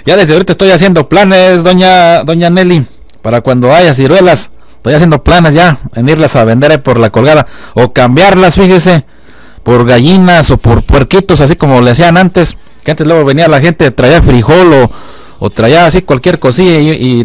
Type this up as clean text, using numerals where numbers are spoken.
Ya desde ahorita estoy haciendo planes, doña Nelly, para cuando haya ciruelas. Estoy haciendo planes ya en irlas a vender por la colgada o cambiarlas, fíjese, por gallinas o por puerquitos, así como le hacían antes, que antes luego venía la gente, traía frijol o traía así cualquier cosilla y